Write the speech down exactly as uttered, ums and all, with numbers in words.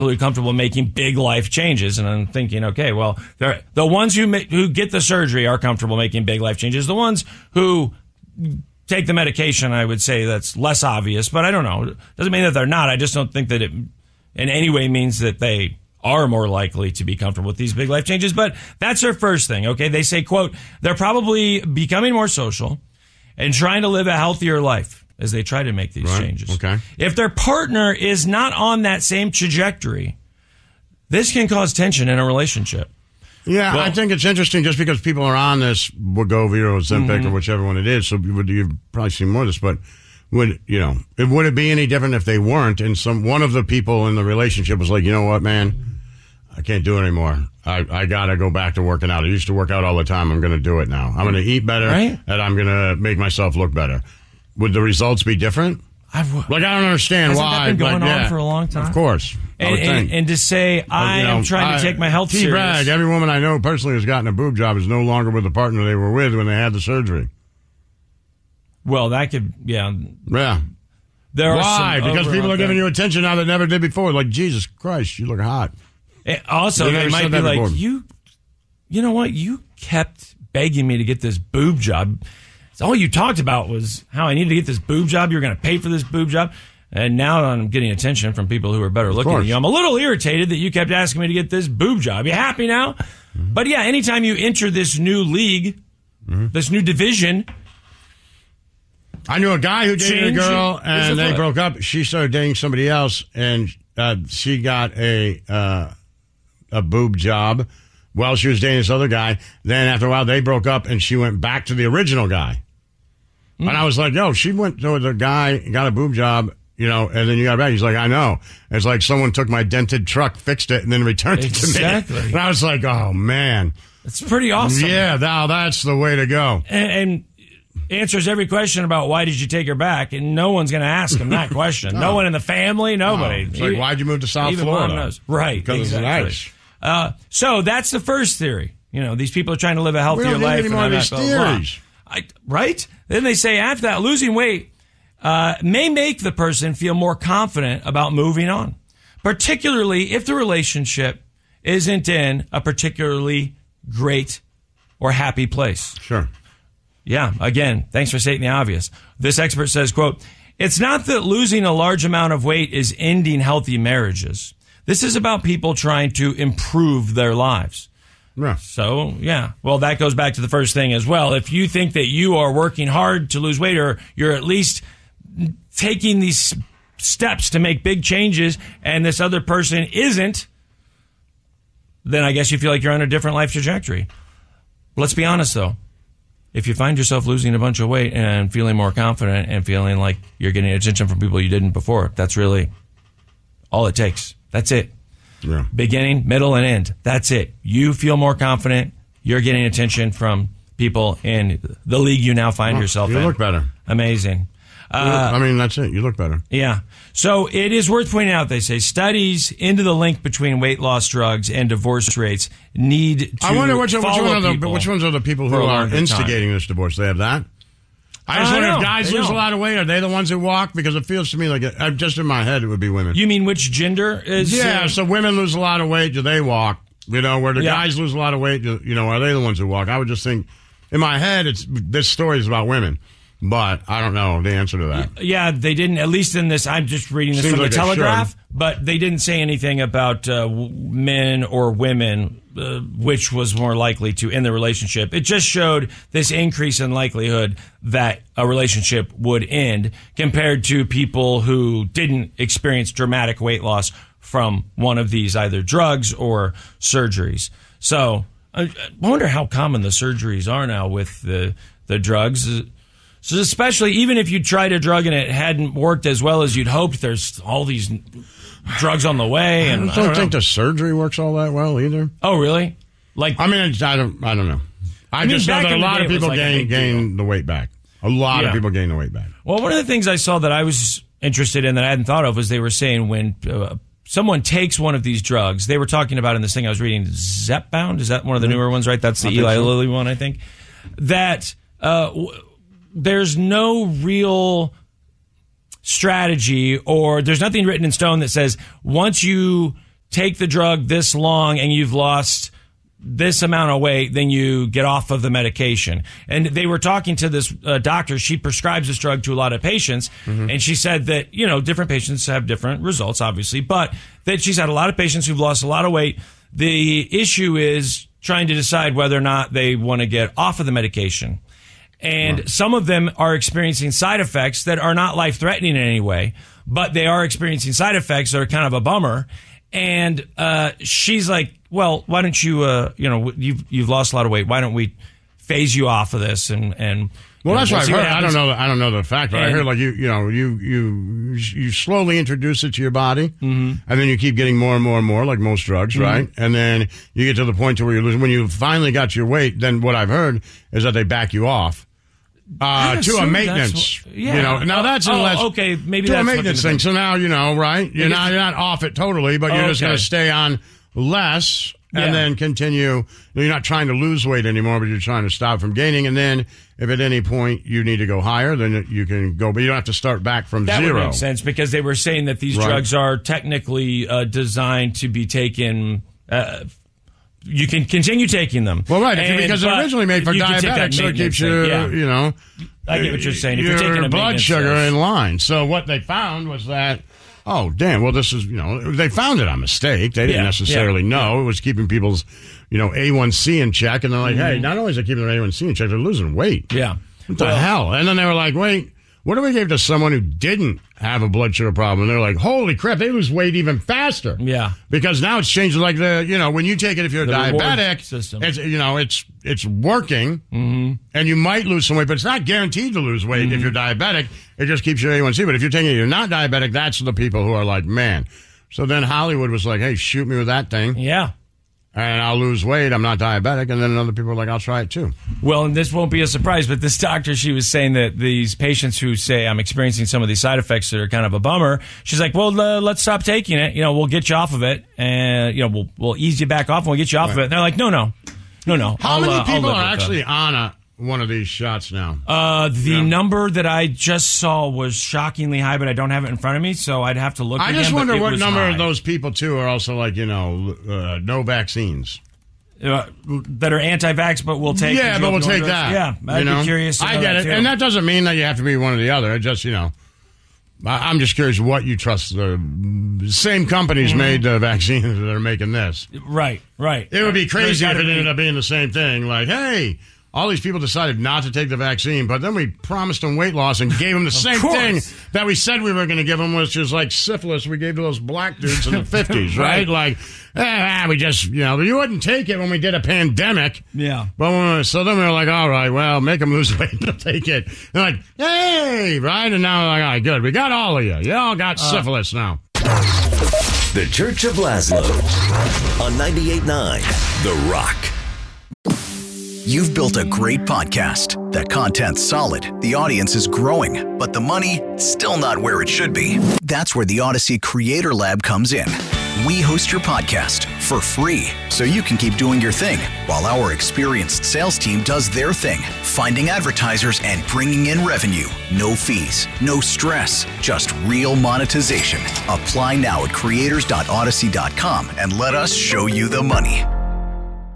comfortable making big life changes. And I'm thinking, okay, well, the ones who make, who get the surgery are comfortable making big life changes. The ones who take the medication, I would say that's less obvious, but I don't know. Doesn't mean that they're not. I just don't think that it in any way means that they are more likely to be comfortable with these big life changes. But that's their first thing, okay? They say, quote, they're probably becoming more social and trying to live a healthier life as they try to make these right. changes. Okay. If their partner is not on that same trajectory, this can cause tension in a relationship. Yeah, well, I think it's interesting just because people are on this Wegovy or Ozempic mm-hmm. or whichever one it is, so you would, you've probably seen more of this, but would, you know, it, would it be any different if they weren't and some one of the people in the relationship was like, you know what, man, I can't do it anymore. I, I got to go back to working out. I used to work out all the time. I'm going to do it now. I'm going to eat better, right? And I'm going to make myself look better. Would the results be different? I've, like, I don't understand hasn't why. That been going but, on yeah, for a long time? Of course. And, and, and to say, I you know, am trying to I, take my health serious. T-brag, every woman I know personally who's gotten a boob job is no longer with the partner they were with when they had the surgery. Well, that could, yeah. Yeah. There Why? Are because people are giving there. you attention now that never did before. Like, Jesus Christ, you look hot. And also, they they might be like, before. you, you know what? You kept begging me to get this boob job. So all you talked about was how I needed to get this boob job. You're going to pay for this boob job. And now I'm getting attention from people who are better looking than you. I'm a little irritated that you kept asking me to get this boob job. You happy now? Mm-hmm. But yeah, anytime you enter this new league, mm-hmm. this new division. I knew a guy who dated a girl and they broke up. She started dating somebody else and uh, she got a uh, a boob job while she was dating this other guy. Then after a while they broke up and she went back to the original guy. Mm-hmm. And I was like, yo, she went to the guy, got a boob job. You know, and then you got back. He's like, I know. It's like someone took my dented truck, fixed it, and then returned exactly. it to me. And I was like, oh, man. It's pretty awesome. Yeah, now that's the way to go. And, and answers every question about why did you take her back, and no one's going to ask him that question. no. no one in the family, nobody. No. It's like, why'd you move to South Even Florida? Mom knows. Right, because exactly. It's nice. Uh, so that's the first theory. You know, these people are trying to live a healthier we don't life. Need any more of these theories. I, right? Then they say after that, losing weight Uh, may make the person feel more confident about moving on, particularly if the relationship isn't in a particularly great or happy place. Sure. Yeah, again, thanks for stating the obvious. This expert says, quote, it's not that losing a large amount of weight is ending healthy marriages. This is about people trying to improve their lives. Yeah. So, yeah. Well, that goes back to the first thing as well. If you think that you are working hard to lose weight or you're at least taking these steps to make big changes and this other person isn't, then I guess you feel like you're on a different life trajectory. Let's be honest, though. If you find yourself losing a bunch of weight and feeling more confident and feeling like you're getting attention from people you didn't before, that's really all it takes. That's it. Yeah. Beginning, middle, and end. That's it. You feel more confident. You're getting attention from people in the league you now find well, yourself you in. You look better. Amazing. Uh, I mean, that's it. You look better. Yeah. So it is worth pointing out, they say, studies into the link between weight loss drugs and divorce rates need to I wonder which, which, one are the, which ones are the people who are instigating time. This divorce. They have that? I just uh, wonder I if guys lose a lot of weight. Are they the ones who walk? Because it feels to me like, it, just in my head, it would be women. You mean which gender is? Yeah, uh, so women lose a lot of weight. Do they walk? You know, where the yeah. guys lose a lot of weight, do, you know, are they the ones who walk? I would just think, in my head, it's this story is about women. But I don't know the answer to that. Yeah, they didn't, at least in this, I'm just reading this Seems from like the Telegraph, but they didn't say anything about uh, men or women, uh, which was more likely to end the relationship. It just showed this increase in likelihood that a relationship would end compared to people who didn't experience dramatic weight loss from one of these, either drugs or surgeries. So I wonder how common the surgeries are now with the, the drugs. So especially, even if you tried a drug and it hadn't worked as well as you'd hoped, there's all these drugs on the way. And I don't, I don't think know. the surgery works all that well either. Oh, really? Like, I mean, I don't, I don't know. I, I mean, just know that a lot of people like gain gain the weight back. A lot yeah. of people gain the weight back. Well, one of the things I saw that I was interested in that I hadn't thought of was they were saying when uh, someone takes one of these drugs, they were talking about in this thing I was reading, Zepbound. Is that one of the newer ones, right? That's the I Eli so. Lilly one, I think. That uh, w- there's no real strategy or there's nothing written in stone that says once you take the drug this long and you've lost this amount of weight, then you get off of the medication. And they were talking to this uh, doctor. She prescribes this drug to a lot of patients. Mm-hmm. And she said that, you know, different patients have different results, obviously, but that she's had a lot of patients who've lost a lot of weight. The issue is trying to decide whether or not they want to get off of the medication. And right. some of them are experiencing side effects that are not life-threatening in any way, but they are experiencing side effects that are kind of a bummer. And uh, she's like, well, why don't you, uh, you know, you've, you've lost a lot of weight. Why don't we phase you off of this? And, and well, that's know, what I've heard. I don't know. I don't know the fact, but and, I heard like you, you know, you, you, you slowly introduce it to your body, mm-hmm. and then you keep getting more and more and more, like most drugs, mm-hmm. right? And then you get to the point to where you're losing. When you finally got your weight, then what I've heard is that they back you off. Uh, to a maintenance, what, yeah. you know. Now that's oh, unless okay, maybe to that's a maintenance thing. So now you know, right? You're not you're not off it totally, but you're oh, just okay. going to stay on less and yeah. then continue. You're not trying to lose weight anymore, but you're trying to stop from gaining. And then, if at any point you need to go higher, then you can go. But you don't have to start back from that zero. That would make sense because they were saying that these right. drugs are technically uh, designed to be taken. Uh, You can continue taking them. Well, right, and, because they're originally made for diabetics, so it keeps you, yeah. you know, I get what you're saying. If your you're taking a blood sugar dose. in line. So what they found was that, oh, damn, well, this is, you know, they found it on mistake. They didn't yeah, necessarily yeah. know. It was keeping people's, you know, A one C in check. And they're like, mm-hmm. hey, not only is it keeping their A one C in check, they're losing weight. Yeah. What the well, hell? And then they were like, wait, what do we give to someone who didn't have a blood sugar problem? And they're like, holy crap, they lose weight even faster. Yeah. Because now it's changed like the, you know, when you take it, if you're a the diabetic, system. It's, you know, it's it's working mm-hmm. and you might lose some weight, but it's not guaranteed to lose weight mm-hmm. if you're diabetic. It just keeps your A one C. But if you're taking it, you're not diabetic, that's the people who are like, man. So then Hollywood was like, hey, shoot me with that thing. Yeah. And I'll lose weight. I'm not diabetic. And then other people are like, I'll try it too. Well, and this won't be a surprise, but this doctor, she was saying that these patients who say, I'm experiencing some of these side effects that are kind of a bummer, she's like, well, uh, let's stop taking it. You know, we'll get you off of it. And, you know, we'll, we'll ease you back off and we'll get you off right. of it. And they're like, no, no, no, no. How I'll, many uh, people are actually on a one of these shots now? Uh, the yeah. number that I just saw was shockingly high, but I don't have it in front of me, so I'd have to look I again. just wonder what number high. of those people, too, are also like, you know, uh, no vaccines. Uh, that are anti-vax, but we'll take yeah, but we'll take drugs. that. Yeah, I'd you know? be curious. To I get it, too. and that doesn't mean that you have to be one or the other. It just, you know, I'm just curious what you trust. The same companies mm-hmm. made the vaccines that are making this. Right, right. It would be crazy if it be... ended up being the same thing. Like, hey, all these people decided not to take the vaccine, but then we promised them weight loss and gave them the same course. thing that we said we were going to give them, which is like syphilis we gave to those black dudes in the fifties, right? right? Like, eh, we just, you know, you wouldn't take it when we did a pandemic. Yeah. But when we, so then we were like, all right, well, make them lose weight and they'll take it. They're like, hey, right? And now we're like, all right, good. We got all of you. You all got uh, syphilis now. The Church of Laszlo on ninety-eight point nine The Rock. You've built a great podcast. That content's solid, the audience is growing, but the money, still not where it should be. That's where the Odyssey Creator Lab comes in. We host your podcast for free, so you can keep doing your thing, while our experienced sales team does their thing, finding advertisers and bringing in revenue. No fees, no stress, just real monetization. Apply now at creators dot odyssey dot com and let us show you the money.